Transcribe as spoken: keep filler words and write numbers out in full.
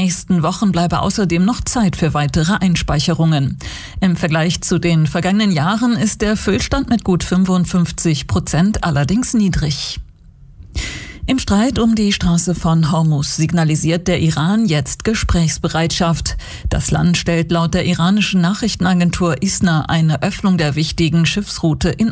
nächsten Wochen bleibe außerdem noch Zeit für weitere Einspeicherungen. Im Vergleich zu den vergangenen Jahren ist der Füllstand mit gut fünfundfünfzig Prozent allerdings niedrig. Im Streit um die Straße von Hormuz signalisiert der Iran jetzt Gesprächsbereitschaft. Das Land stellt laut der iranischen Nachrichtenagentur ISNA eine Öffnung der wichtigen Schiffsroute in